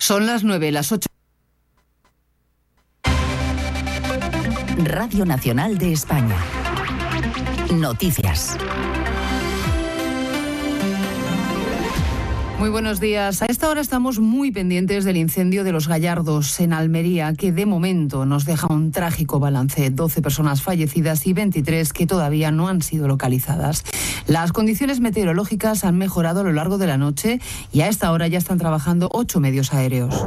Son las 9, las 8. Radio Nacional de España. Noticias. Muy buenos días. A esta hora estamos muy pendientes del incendio de Los Gallardos en Almería, que de momento nos deja un trágico balance: 12 personas fallecidas y 23 que todavía no han sido localizadas. Las condiciones meteorológicas han mejorado a lo largo de la noche y a esta hora ya están trabajando 8 medios aéreos.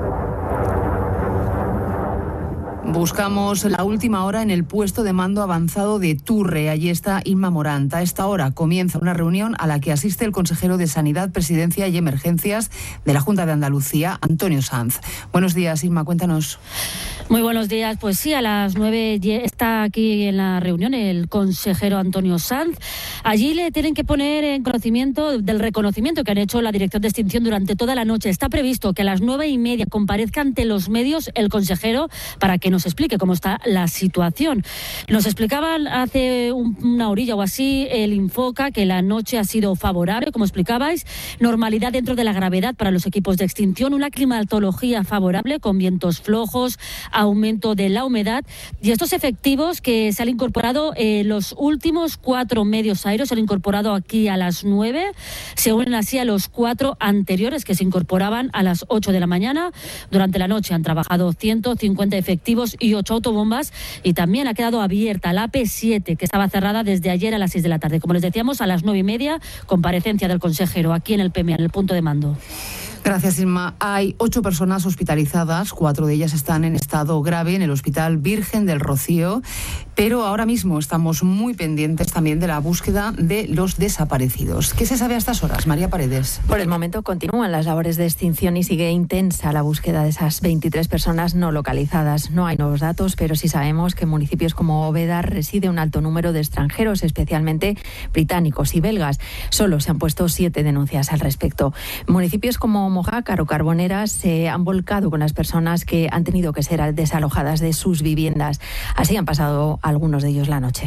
Buscamos la última hora en el puesto de mando avanzado de Turre. Allí está Inma Morant. A esta hora comienza una reunión a la que asiste el consejero de Sanidad, Presidencia y Emergencias de la Junta de Andalucía, Antonio Sanz. Buenos días, Inma, cuéntanos. Muy buenos días. Pues sí, a las 9 está aquí en la reunión el consejero Antonio Sanz. Allí le tienen que poner en conocimiento del reconocimiento que han hecho la Dirección de Extinción durante toda la noche. Está previsto que a las 9:30 comparezca ante los medios el consejero para que nos explique cómo está la situación. Nos explicaban hace una horilla o así el Infoca que la noche ha sido favorable, como explicabais, normalidad dentro de la gravedad para los equipos de extinción, una climatología favorable con vientos flojos, aumento de la humedad y estos efectivos que se han incorporado, los últimos 4 medios aéreos se han incorporado aquí a las 9, se unen así a los 4 anteriores que se incorporaban a las 8 de la mañana. Durante la noche han trabajado 150 efectivos y 8 autobombas y también ha quedado abierta la AP7 que estaba cerrada desde ayer a las 6 de la tarde. Como les decíamos, a las 9:30 comparecencia del consejero aquí en el PMA, en el punto de mando. Gracias, Inma. Hay 8 personas hospitalizadas, 4 de ellas están en estado grave en el Hospital Virgen del Rocío, pero ahora mismo estamos muy pendientes también de la búsqueda de los desaparecidos. ¿Qué se sabe a estas horas, María Paredes? Por el momento continúan las labores de extinción y sigue intensa la búsqueda de esas 23 personas no localizadas. No hay nuevos datos, pero sí sabemos que en municipios como Úbeda reside un alto número de extranjeros, especialmente británicos y belgas. Solo se han puesto 7 denuncias al respecto. Municipios como Mojácar o Carboneras se han volcado con las personas que han tenido que ser desalojadas de sus viviendas. Así han pasado algunos de ellos la noche.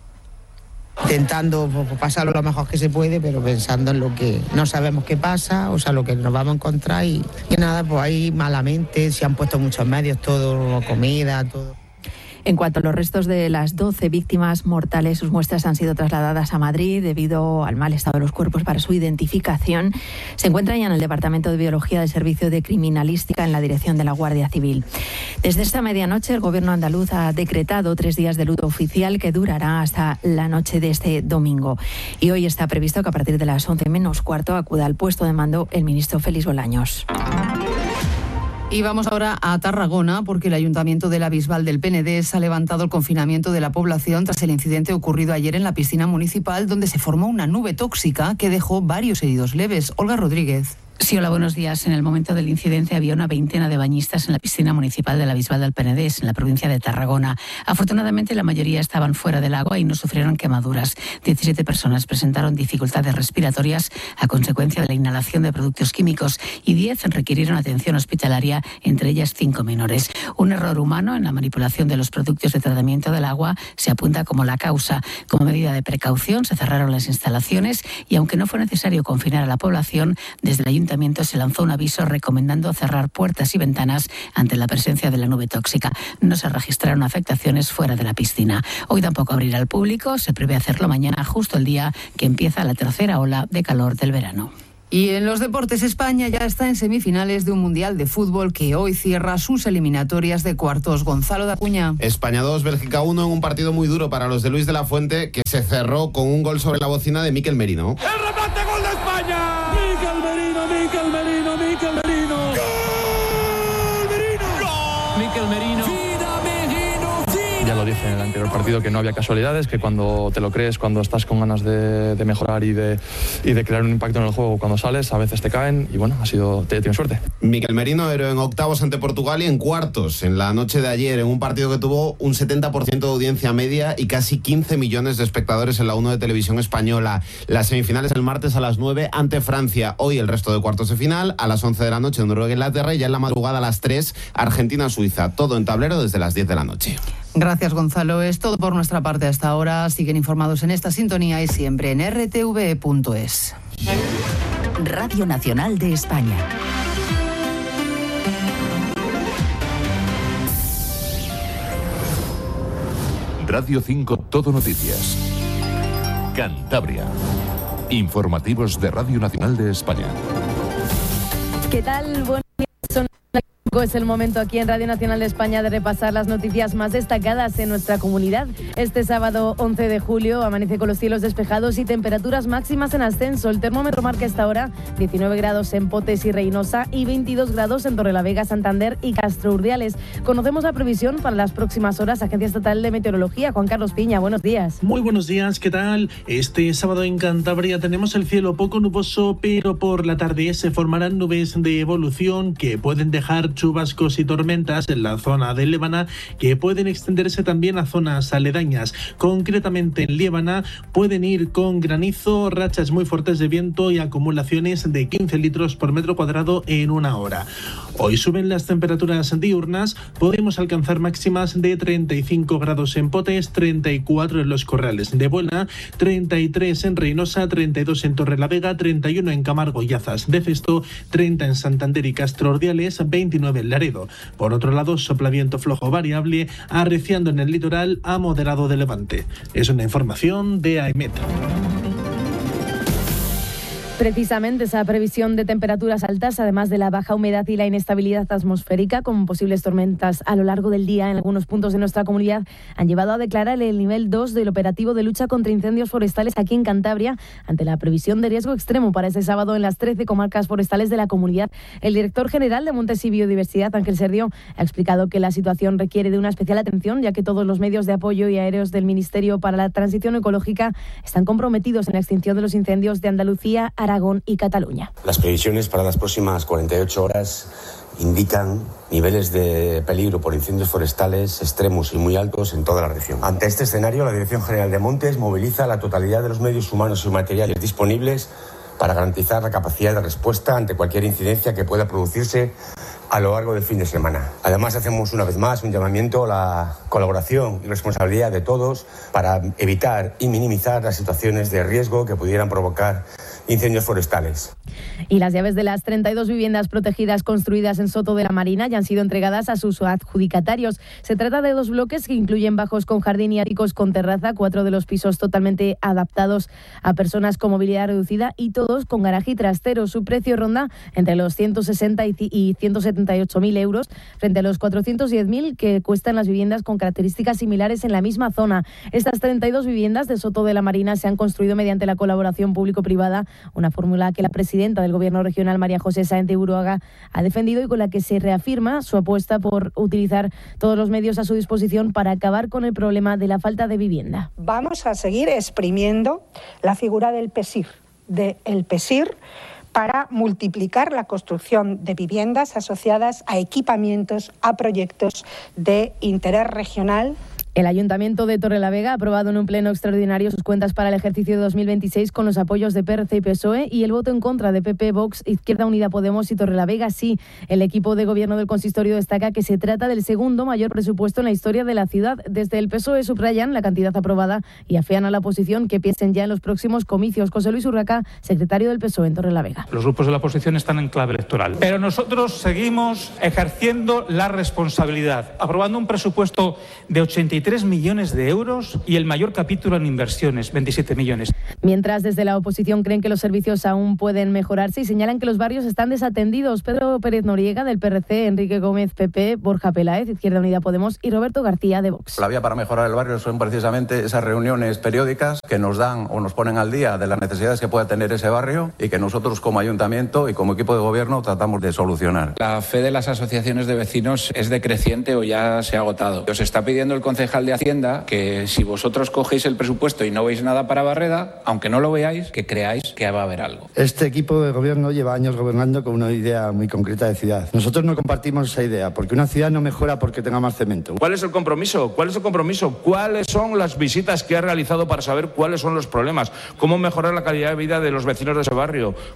Intentando pasarlo lo mejor que se puede, pero pensando en lo que no sabemos qué pasa, o sea, lo que nos vamos a encontrar y nada, pues ahí malamente se han puesto muchos medios, todo, comida, todo. En cuanto a los restos de las 12 víctimas mortales, sus muestras han sido trasladadas a Madrid debido al mal estado de los cuerpos para su identificación. Se encuentran ya en el Departamento de Biología del Servicio de Criminalística en la dirección de la Guardia Civil. Desde esta medianoche, el Gobierno andaluz ha decretado 3 días de luto oficial que durará hasta la noche de este domingo. Y hoy está previsto que a partir de las 11 menos cuarto acuda al puesto de mando el ministro Félix Bolaños. Y vamos ahora a Tarragona, porque el Ayuntamiento de la Bisbal del Penedés ha levantado el confinamiento de la población tras el incidente ocurrido ayer en la piscina municipal, donde se formó una nube tóxica que dejó varios heridos leves. Olga Rodríguez. Sí, hola, buenos días. En el momento del incidente había una veintena de bañistas en la piscina municipal de la Bisbal del Penedés, en la provincia de Tarragona. Afortunadamente, la mayoría estaban fuera del agua y no sufrieron quemaduras. 17 personas presentaron dificultades respiratorias a consecuencia de la inhalación de productos químicos y 10 requirieron atención hospitalaria, entre ellas 5 menores. Un error humano en la manipulación de los productos de tratamiento del agua se apunta como la causa. Como medida de precaución, se cerraron las instalaciones y, aunque no fue necesario confinar a la población, desde el Ayuntamiento se lanzó un aviso recomendando cerrar puertas y ventanas ante la presencia de la nube tóxica. No se registraron afectaciones fuera de la piscina. Hoy tampoco abrirá al público, se prevé hacerlo mañana, justo el día que empieza la tercera ola de calor del verano. Y en los deportes, España ya está en semifinales de un Mundial de Fútbol que hoy cierra sus eliminatorias de cuartos. Gonzalo de Acuña. España 2, Bélgica 1 en un partido muy duro para los de Luis de la Fuente, que se cerró con un gol sobre la bocina de Mikel Merino. ¡El remate, gol de España! ¡Mikel Merino, Mikel Merino, Mikel Merino! ¡Gol, Merino! ¡Gol! Mikel Merino. Ya lo dije en el anterior partido que no había casualidades, que cuando te lo crees, cuando estás con ganas de mejorar y de crear un impacto en el juego, cuando sales a veces te caen y bueno, tienes suerte. Mikel Merino era en octavos ante Portugal y en cuartos en la noche de ayer, en un partido que tuvo un 70% de audiencia media y casi 15 millones de espectadores en la 1 de Televisión Española. Las semifinales el martes a las 9 ante Francia. Hoy el resto de cuartos de final a las 11 de la noche Noruega e Inglaterra y ya en la madrugada a las 3 Argentina-Suiza. Todo en tablero desde las 10 de la noche. Gracias, Gonzalo. Es todo por nuestra parte hasta ahora. Siguen informados en esta sintonía y siempre en rtv.es. Radio Nacional de España. Radio 5 Todo Noticias. Cantabria. Informativos de Radio Nacional de España. ¿Qué tal? Buenos días. Es el momento aquí en Radio Nacional de España de repasar las noticias más destacadas en nuestra comunidad. Este sábado 11 de julio amanece con los cielos despejados y temperaturas máximas en ascenso. El termómetro marca a esta hora 19 grados en Potes y Reynosa y 22 grados en Torrelavega, Santander y Castro Urdiales. Conocemos la previsión para las próximas horas. Agencia Estatal de Meteorología. Juan Carlos Piña, buenos días. Muy buenos días, ¿qué tal? Este sábado en Cantabria tenemos el cielo poco nuboso, pero por la tarde se formarán nubes de evolución que pueden dejar chubascos y tormentas en la zona de Liébana, que pueden extenderse también a zonas aledañas. Concretamente en Liébana pueden ir con granizo, rachas muy fuertes de viento y acumulaciones de 15 litros por metro cuadrado en una hora. Hoy suben las temperaturas diurnas, podemos alcanzar máximas de 35 grados en Potes, 34 en Los Corrales de Buena, 33 en Reynosa, 32 en Torrelavega, 31 en Camargo y Azas de Cesto, 30 en Santander y Castro Urdiales, 29 en Laredo. Por otro lado, sopla viento flojo variable, arreciando en el litoral a moderado de levante. Es una información de AEMET. Precisamente esa previsión de temperaturas altas, además de la baja humedad y la inestabilidad atmosférica, con posibles tormentas a lo largo del día en algunos puntos de nuestra comunidad, han llevado a declarar el nivel 2 del operativo de lucha contra incendios forestales aquí en Cantabria, ante la previsión de riesgo extremo para este sábado en las 13 comarcas forestales de la comunidad. El director general de Montes y Biodiversidad, Ángel Serdio, ha explicado que la situación requiere de una especial atención, ya que todos los medios de apoyo y aéreos del Ministerio para la Transición Ecológica están comprometidos en la extinción de los incendios de Andalucía, Aragón y Cataluña. Las previsiones para las próximas 48 horas indican niveles de peligro por incendios forestales extremos y muy altos en toda la región. Ante este escenario, la Dirección General de Montes moviliza la totalidad de los medios humanos y materiales disponibles para garantizar la capacidad de respuesta ante cualquier incidencia que pueda producirse a lo largo del fin de semana. Además, hacemos una vez más un llamamiento a la colaboración y responsabilidad de todos para evitar y minimizar las situaciones de riesgo que pudieran provocar incendios forestales. Y las llaves de las 32 viviendas protegidas construidas en Soto de la Marina ya han sido entregadas a sus adjudicatarios. Se trata de 2 bloques que incluyen bajos con jardín y áticos con terraza, 4 de los pisos totalmente adaptados a personas con movilidad reducida y todos con garaje y trastero. Su precio ronda entre los 160 y 178.000 euros frente a los 410.000 que cuestan las viviendas con características similares en la misma zona. Estas 32 viviendas de Soto de la Marina se han construido mediante la colaboración público-privada, una fórmula que la presidenta del Gobierno regional, María José Sáenz de Buruaga, ha defendido y con la que se reafirma su apuesta por utilizar todos los medios a su disposición para acabar con el problema de la falta de vivienda. Vamos a seguir exprimiendo la figura del PESIR, para multiplicar la construcción de viviendas asociadas a equipamientos, a proyectos de interés regional. El Ayuntamiento de Torrelavega ha aprobado en un pleno extraordinario sus cuentas para el ejercicio de 2026 con los apoyos de PRC y PSOE y el voto en contra de PP, Vox, Izquierda Unida, Podemos y Torrelavega sí. El equipo de gobierno del consistorio destaca que se trata del segundo mayor presupuesto en la historia de la ciudad. Desde el PSOE subrayan la cantidad aprobada y afean a la oposición que piensen ya en los próximos comicios. José Luis Urraca, secretario del PSOE en Torrelavega. Los grupos de la oposición están en clave electoral, pero nosotros seguimos ejerciendo la responsabilidad, aprobando un presupuesto de 83 millones de euros y el mayor capítulo en inversiones, 27 millones. Mientras desde la oposición creen que los servicios aún pueden mejorarse y señalan que los barrios están desatendidos. Pedro Pérez Noriega del PRC, Enrique Gómez PP, Borja Peláez, Izquierda Unida Podemos y Roberto García de Vox. La vía para mejorar el barrio son precisamente esas reuniones periódicas que nos dan o nos ponen al día de las necesidades que pueda tener ese barrio y que nosotros como ayuntamiento y como equipo de gobierno tratamos de solucionar. La fe de las asociaciones de vecinos es decreciente o ya se ha agotado. Os está pidiendo el concejal de Hacienda que si vosotros cogéis el presupuesto y no veis nada para Barreda, aunque no lo veáis, que creáis que va a haber algo. Este equipo de gobierno lleva años gobernando con una idea muy concreta de ciudad. Nosotros no compartimos esa idea, porque una ciudad no mejora porque tenga más cemento. ¿Cuál es el compromiso? ¿Cuál es el compromiso? ¿Cuáles son las visitas que ha realizado para saber cuáles son los problemas? ¿Cómo mejorar la calidad de vida de los vecinos de ese barrio?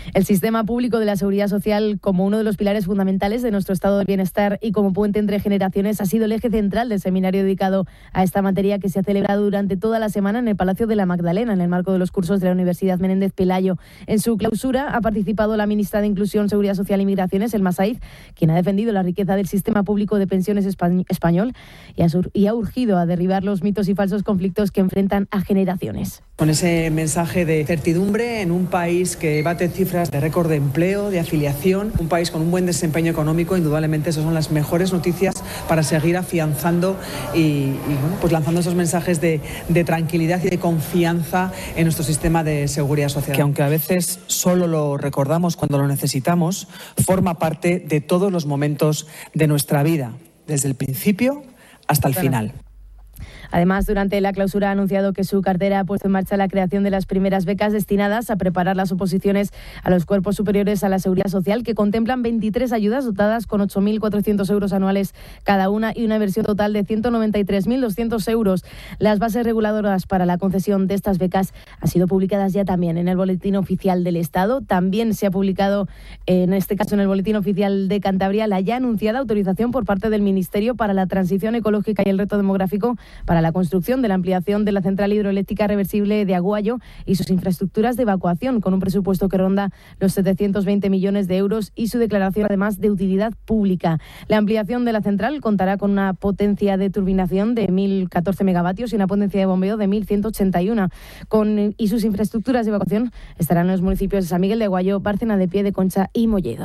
El sistema público de la seguridad social, como uno de los pilares fundamentales de nuestro estado de bienestar y como puente entre generaciones, ha sido el eje central del seminario dedicado a esta materia que se ha celebrado durante toda la semana en el Palacio de la Magdalena, en el marco de los cursos de la Universidad Menéndez Pelayo. En su clausura ha participado la ministra de Inclusión, Seguridad Social y Migraciones, Elma Saiz, quien ha defendido la riqueza del sistema público de pensiones español y ha urgido a derribar los mitos y falsos conflictos que enfrentan a generaciones. Con ese mensaje de certidumbre en un país que bate cifras de récord de empleo, de afiliación, un país con un buen desempeño económico, indudablemente esas son las mejores noticias para seguir afianzando y pues lanzando esos mensajes de tranquilidad y de confianza en nuestro sistema de seguridad social. Que aunque a veces solo lo recordamos cuando lo necesitamos, forma parte de todos los momentos de nuestra vida, desde el principio hasta el final. Además, durante la clausura ha anunciado que su cartera ha puesto en marcha la creación de las primeras becas destinadas a preparar las oposiciones a los cuerpos superiores a la seguridad social, que contemplan 23 ayudas dotadas con 8.400 euros anuales cada una y una inversión total de 193.200 euros. Las bases reguladoras para la concesión de estas becas han sido publicadas ya también en el Boletín Oficial del Estado. También se ha publicado, en este caso en el Boletín Oficial de Cantabria, la ya anunciada autorización por parte del Ministerio para la Transición Ecológica y el Reto Demográfico para la construcción de la ampliación de la central hidroeléctrica reversible de Aguayo y sus infraestructuras de evacuación, con un presupuesto que ronda los 720 millones de euros y su declaración además de utilidad pública. La ampliación de la central contará con una potencia de turbinación de 1.014 megavatios y una potencia de bombeo de 1.181, y sus infraestructuras de evacuación estarán en los municipios de San Miguel de Aguayo, Bárcena de Pie de Concha y Molledo.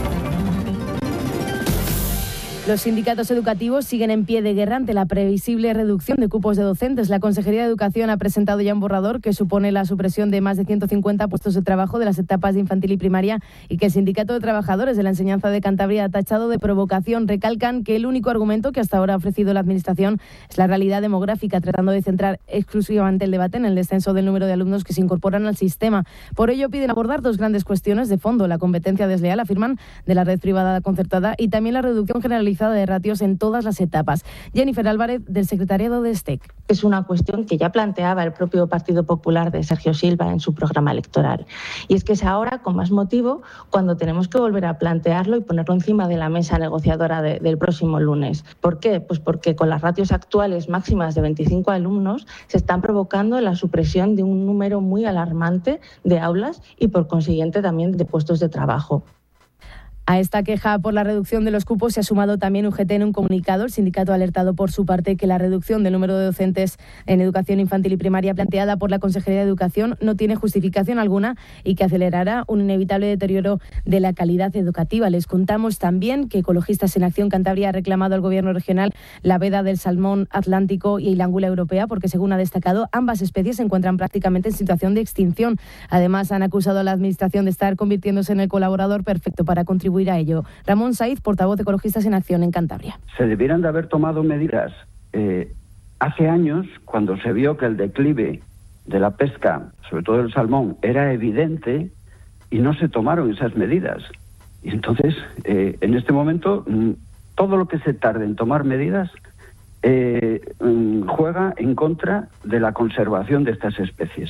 Los sindicatos educativos siguen en pie de guerra ante la previsible reducción de cupos de docentes. La Consejería de Educación ha presentado ya un borrador que supone la supresión de más de 150 puestos de trabajo de las etapas de infantil y primaria y que el Sindicato de Trabajadores de la Enseñanza de Cantabria ha tachado de provocación. Recalcan que el único argumento que hasta ahora ha ofrecido la Administración es la realidad demográfica, tratando de centrar exclusivamente el debate en el descenso del número de alumnos que se incorporan al sistema. Por ello piden abordar dos grandes cuestiones de fondo: la competencia desleal, afirman, de la red privada concertada y también la reducción generalizada de ratios en todas las etapas. Jennifer Álvarez, del secretariado de STEC. Es una cuestión que ya planteaba el propio Partido Popular de Sergio Silva en su programa electoral. Y es que es ahora, con más motivo, cuando tenemos que volver a plantearlo y ponerlo encima de la mesa negociadora del próximo lunes. ¿Por qué? Pues porque con las ratios actuales máximas de 25 alumnos se están provocando la supresión de un número muy alarmante de aulas y, por consiguiente, también de puestos de trabajo. A esta queja por la reducción de los cupos se ha sumado también UGT en un comunicado. El sindicato ha alertado por su parte que la reducción del número de docentes en educación infantil y primaria planteada por la Consejería de Educación no tiene justificación alguna y que acelerará un inevitable deterioro de la calidad educativa. Les contamos también que Ecologistas en Acción Cantabria ha reclamado al Gobierno regional la veda del salmón atlántico y la angula europea porque, según ha destacado, ambas especies se encuentran prácticamente en situación de extinción. Además, han acusado a la Administración de estar convirtiéndose en el colaborador perfecto para contribuir a ello. Ramón Saiz, portavoz de Ecologistas en Acción en Cantabria. Se debieran de haber tomado medidas hace años, cuando se vio que el declive de la pesca, sobre todo el salmón, era evidente y no se tomaron esas medidas. Y entonces, en este momento, todo lo que se tarde en tomar medidas juega en contra de la conservación de estas especies.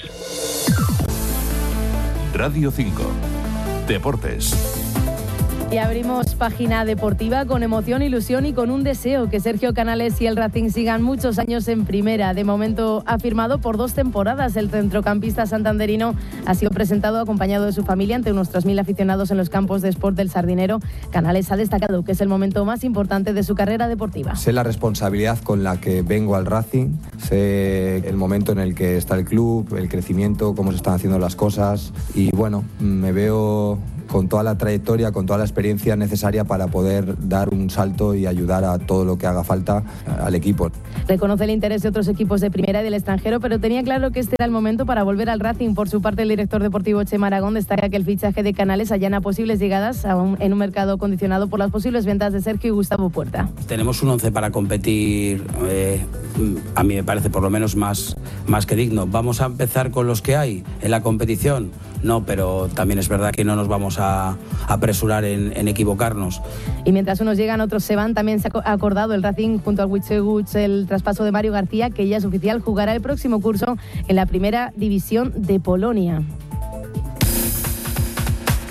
Radio 5. Deportes. Y abrimos página deportiva con emoción, ilusión y con un deseo: que Sergio Canales y el Racing sigan muchos años en primera. De momento ha firmado por 2 temporadas. El centrocampista santanderino ha sido presentado acompañado de su familia ante unos 3.000 aficionados en los campos de Sport del Sardinero. Canales ha destacado que es el momento más importante de su carrera deportiva. Sé la responsabilidad con la que vengo al Racing, sé el momento en el que está el club, el crecimiento, cómo se están haciendo las cosas y bueno, me veo con toda la trayectoria, con toda la experiencia necesaria para poder dar un salto y ayudar a todo lo que haga falta al equipo. Reconoce el interés de otros equipos de primera y del extranjero, pero tenía claro que este era el momento para volver al Racing. Por su parte, el director deportivo Chema Aragón destaca que el fichaje de Canales allana posibles llegadas en un mercado condicionado por las posibles ventas de Sergio y Gustavo Puerta. Tenemos un 11 para competir, a mí me parece por lo menos más que digno. ¿Vamos a empezar con los que hay en la competición? No, pero también es verdad que no nos vamos a apresurar en equivocarnos. Y mientras unos llegan, otros se van. También se ha acordado el Racing junto al Witzeguts el traspaso de Mario García, que ya es oficial, jugará el próximo curso en la primera división de Polonia.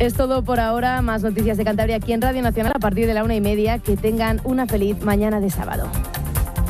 Es todo por ahora. Más noticias de Cantabria aquí en Radio Nacional a partir de la 1:30. Que tengan una feliz mañana de sábado.